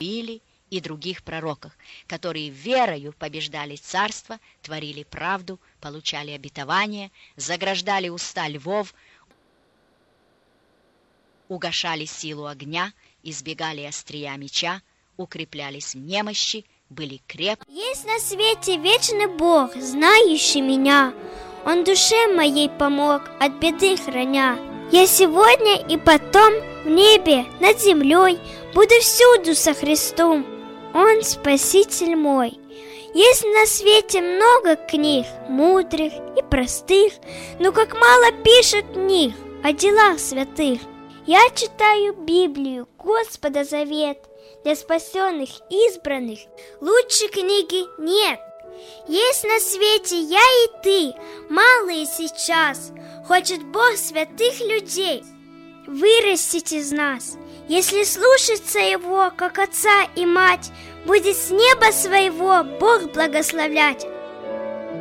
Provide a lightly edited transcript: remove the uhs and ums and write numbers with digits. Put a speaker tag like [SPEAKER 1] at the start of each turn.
[SPEAKER 1] Или и других пророках, которые верою побеждали царство, творили правду, получали обетование, заграждали уста львов, угашали силу огня, избегали острия меча, укреплялись в немощи, были крепки.
[SPEAKER 2] Есть на свете вечный Бог, знающий меня. Он душе моей помог, от беды храня. Я сегодня и потом в небе, над землей буду всюду со Христом. Он Спаситель мой. Есть на свете много книг, мудрых и простых, но как мало пишут в них о делах святых. Я читаю Библию, Господа завет, для спасенных избранных лучшей книги нет. Есть на свете я и ты, малые сейчас, хочет Бог святых людей вырастить из нас. Если слушаться Его, как отца и мать, будет с неба своего Бог благословлять.